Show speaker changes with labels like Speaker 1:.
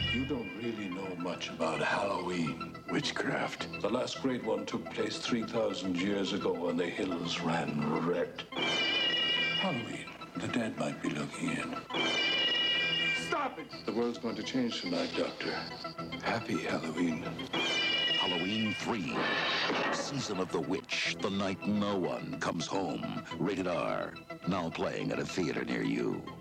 Speaker 1: You don't really know much about Halloween witchcraft. The last great one took place 3,000 years ago when the hills ran red. Halloween. The dead might be looking in. Stop it! The world's going to change tonight, Doctor. Happy Halloween.
Speaker 2: Halloween 3. Season of the Witch. The night no one comes home. Rated R. Now playing at a theater near you.